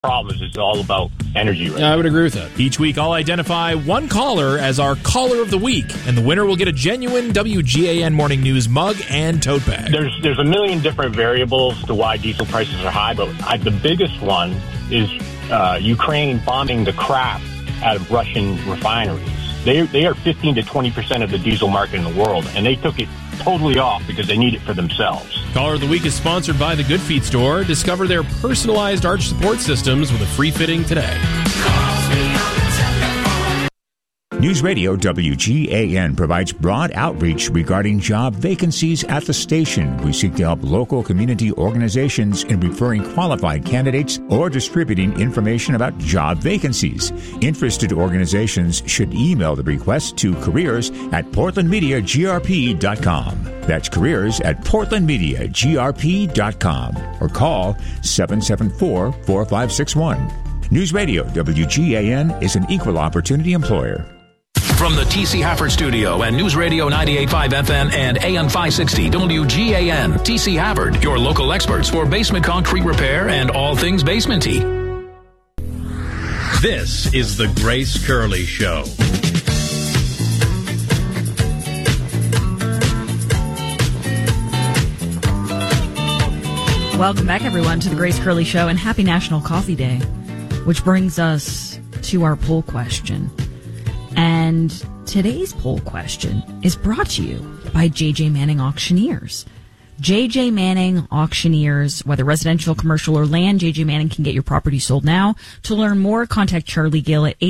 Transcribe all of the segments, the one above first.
problems. It's all about energy right I would agree with that. Each week, I'll identify one caller as our caller of the week, and the winner will get a genuine WGAN Morning News mug and tote bag. There's a million different variables to why diesel prices are high, but the biggest one is Ukraine bombing the crap out of Russian refineries. They are 15 to 20% of the diesel market in the world, and they took it totally off because they need it for themselves. Caller of the Week is sponsored by the Good Feet Store. Discover their personalized arch support systems with a free fitting today. News Radio WGAN provides broad outreach regarding job vacancies at the station. We seek to help local community organizations in referring qualified candidates or distributing information about job vacancies. Interested organizations should email the request to careers@portlandmediagrp.com. That's careers@portlandmediagrp.com or call 774-4561. News Radio WGAN is an equal opportunity employer. From the T.C. Hafford Studio and News Radio 98.5 FM and AM 560 WGAN, T.C. Hafford, your local experts for basement concrete repair and all things basementy. This is the Grace Curley Show. Welcome back, everyone, to the Grace Curley Show, and happy National Coffee Day, which brings us to our poll question. And today's poll question is brought to you by J.J. Manning Auctioneers. J.J. Manning Auctioneers, whether residential, commercial, or land, J.J. Manning can get your property sold now. To learn more, contact Charlie Gill at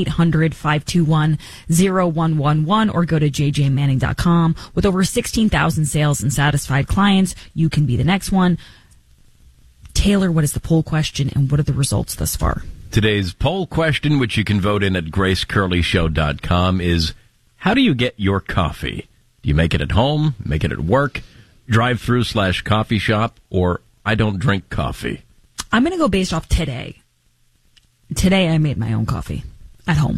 800-521-0111 or go to jjmanning.com. With over 16,000 sales and satisfied clients, you can be the next one. Taylor, what is the poll question and what are the results thus far? Today's poll question, which you can vote in at gracecurleyshow.com, is how do you get your coffee? Do you make it at home, make it at work, drive-through/coffee shop, or I don't drink coffee? I'm going to go based off today. Today I made my own coffee at home.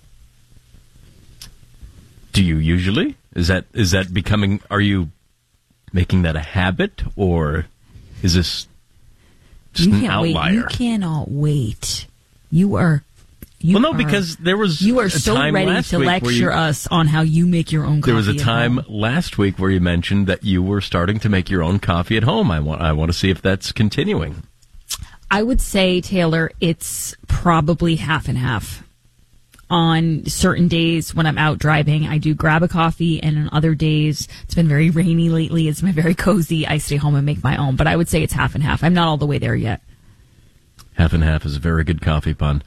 Do you usually? Is that becoming, are you making that a habit, or is this just an outlier? You cannot wait. You are because there was you are so ready to lecture us on how you make your own coffee. There was a time last week where you mentioned that you were starting to make your own coffee at home. I want to see if that's continuing. I would say, Taylor, it's probably half and half. On certain days when I'm out driving, I do grab a coffee, and on other days, it's been very rainy lately, it's been very cozy, I stay home and make my own. But I would say it's half and half. I'm not all the way there yet. Half and half is a very good coffee pun.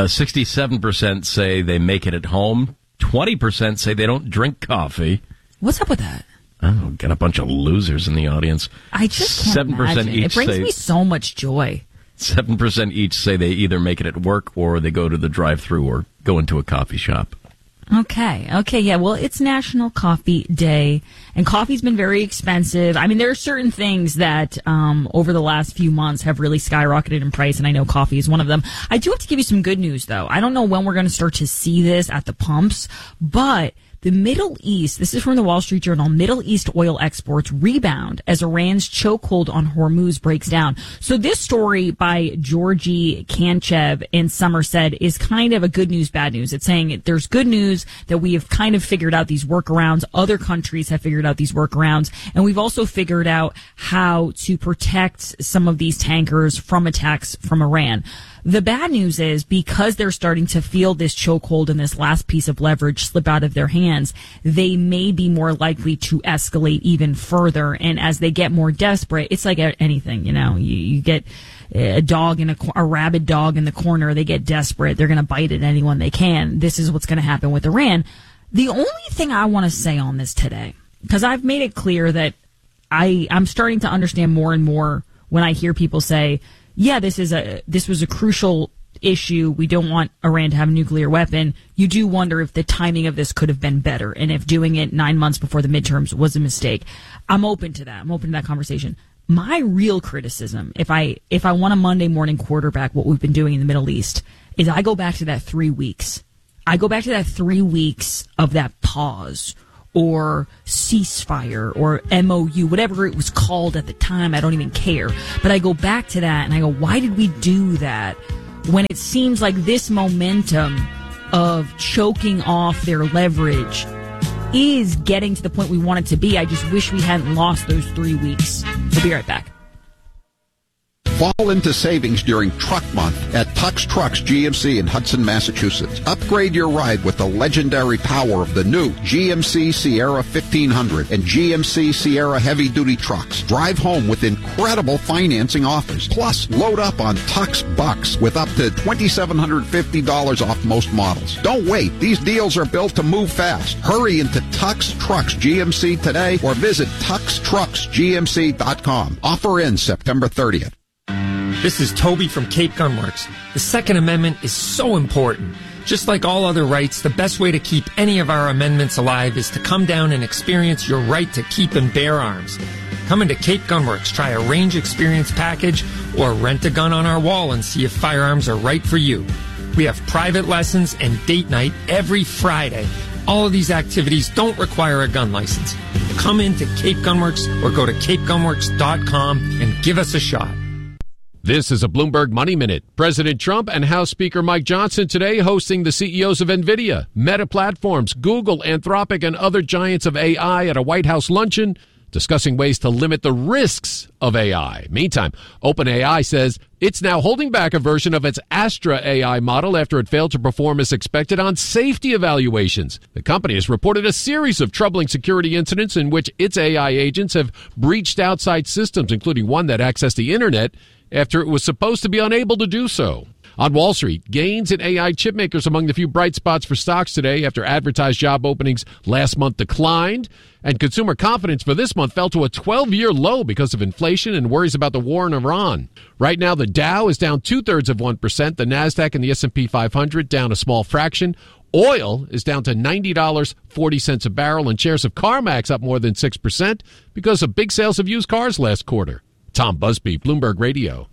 67% say they make it at home. 20% say they don't drink coffee. What's up with that? Oh, got a bunch of losers in the audience. I just can't 7% imagine. It brings me so much joy. 7% each say they either make it at work or they go to the drive-thru or go into a coffee shop. Okay, yeah, well, it's National Coffee Day, and coffee's been very expensive. I mean, there are certain things that over the last few months have really skyrocketed in price, and I know coffee is one of them. I do have to give you some good news, though. I don't know when we're going to start to see this at the pumps, but the Middle East, this is from the Wall Street Journal, Middle East oil exports rebound as Iran's chokehold on Hormuz breaks down. So this story by Georgie Kanchev in Somerset is kind of a good news, bad news. It's saying there's good news that we have kind of figured out these workarounds. Other countries have figured out these workarounds. And we've also figured out how to protect some of these tankers from attacks from Iran. The bad news is because they're starting to feel this chokehold and this last piece of leverage slip out of their hands, they may be more likely to escalate even further. And as they get more desperate, it's like anything, you know, you get a dog in a rabid dog in the corner. They get desperate. They're going to bite at anyone they can. This is what's going to happen with Iran. The only thing I want to say on this today, because I've made it clear that I'm starting to understand more and more when I hear people say, yeah, this was a crucial issue. We don't want Iran to have a nuclear weapon. You do wonder if the timing of this could have been better and if doing it 9 months before the midterms was a mistake. I'm open to that. I'm open to that conversation. My real criticism, if I want a Monday morning quarterback what we've been doing in the Middle East, is I go back to that 3 weeks. I go back to that 3 weeks of that pause or ceasefire or MOU, whatever it was called at the time. I don't even care. But I go back to that and I go, why did we do that when it seems like this momentum of choking off their leverage is getting to the point we want it to be. I just wish we hadn't lost those 3 weeks. We'll be right back. Fall into savings during Truck Month at Tux Trucks GMC in Hudson, Massachusetts. Upgrade your ride with the legendary power of the new GMC Sierra 1500 and GMC Sierra heavy-duty trucks. Drive home with incredible financing offers. Plus, load up on Tux Bucks with up to $2,750 off most models. Don't wait. These deals are built to move fast. Hurry into Tux Trucks GMC today or visit TuxTrucksGMC.com. Offer ends September 30th. This is Toby from Cape Gunworks. The Second Amendment is so important. Just like all other rights, the best way to keep any of our amendments alive is to come down and experience your right to keep and bear arms. Come into Cape Gunworks, try a range experience package, or rent a gun on our wall and see if firearms are right for you. We have private lessons and date night every Friday. All of these activities don't require a gun license. Come into Cape Gunworks or go to capegunworks.com and give us a shot. This is a Bloomberg Money Minute. President Trump and House Speaker Mike Johnson today hosting the CEOs of NVIDIA, Meta Platforms, Google, Anthropic, and other giants of AI at a White House luncheon, discussing ways to limit the risks of AI. Meantime, OpenAI says it's now holding back a version of its Astra AI model after it failed to perform as expected on safety evaluations. The company has reported a series of troubling security incidents in which its AI agents have breached outside systems, including one that accessed the internet after it was supposed to be unable to do so. On Wall Street, gains in AI chipmakers among the few bright spots for stocks today after advertised job openings last month declined, and consumer confidence for this month fell to a 12-year low because of inflation and worries about the war in Iran. Right now, the Dow is down 0.2%, the NASDAQ and the S&P 500 down a small fraction. Oil is down to $90.40 a barrel, and shares of CarMax up more than 6% because of big sales of used cars last quarter. Tom Busby, Bloomberg Radio.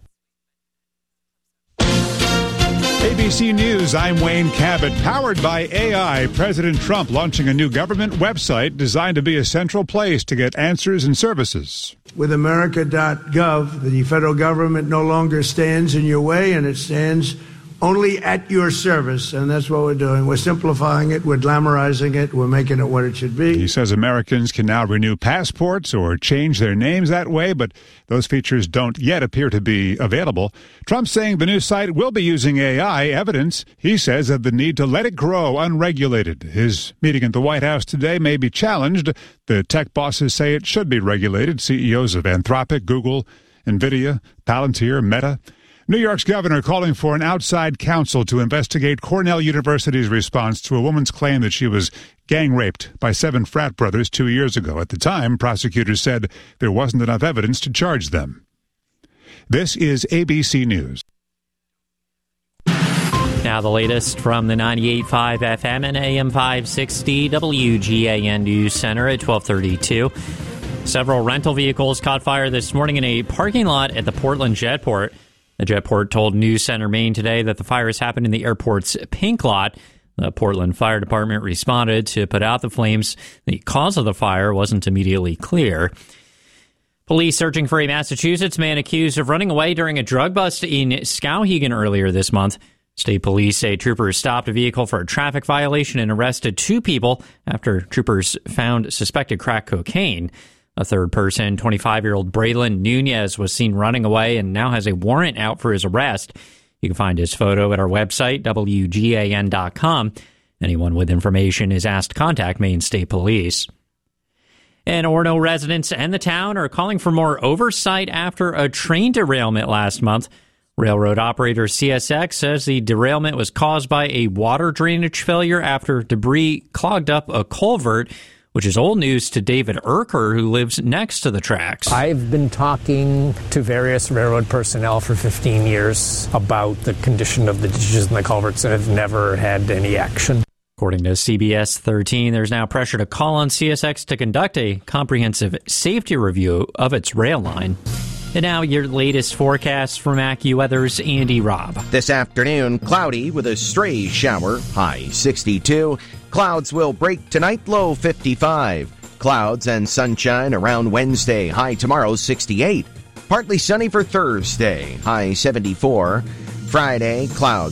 ABC News, I'm Wayne Cabot. Powered by AI, President Trump launching a new government website designed to be a central place to get answers and services. With America.gov, the federal government no longer stands in your way, and it stands only at your service, and that's what we're doing. We're simplifying it, we're glamorizing it, we're making it what it should be. He says Americans can now renew passports or change their names that way, but those features don't yet appear to be available. Trump saying the new site will be using AI, evidence, he says, of the need to let it grow unregulated. His meeting at the White House today may be challenged. The tech bosses say it should be regulated. CEOs of Anthropic, Google, NVIDIA, Palantir, Meta. New York's governor calling for an outside counsel to investigate Cornell University's response to a woman's claim that she was gang raped by 7 frat brothers 2 years ago. At the time, prosecutors said there wasn't enough evidence to charge them. This is ABC News. Now the latest from the 98.5 FM and AM 560 WGAN News Center at 12:32. Several rental vehicles caught fire this morning in a parking lot at the Portland Jetport. The Jetport told News Center Maine today that the fires happened in the airport's pink lot. The Portland Fire Department responded to put out the flames. The cause of the fire wasn't immediately clear. Police searching for a Massachusetts man accused of running away during a drug bust in Skowhegan earlier this month. State police say troopers stopped a vehicle for a traffic violation and arrested 2 people after troopers found suspected crack cocaine. A third person, 25-year-old Braylon Nunez, was seen running away and now has a warrant out for his arrest. You can find his photo at our website, WGAN.com. Anyone with information is asked to contact Maine State Police. And Orono residents and the town are calling for more oversight after a train derailment last month. Railroad operator CSX says the derailment was caused by a water drainage failure after debris clogged up a culvert, which is old news to David Erker, who lives next to the tracks. I've been talking to various railroad personnel for 15 years about the condition of the ditches and the culverts and have never had any action. According to CBS 13, there's now pressure to call on CSX to conduct a comprehensive safety review of its rail line. And now your latest forecast from AccuWeather's Andy Robb. This afternoon, cloudy with a stray shower, high 62. Clouds will break tonight, low 55. Clouds and sunshine around Wednesday, high tomorrow 68. Partly sunny for Thursday, high 74. Friday, clouds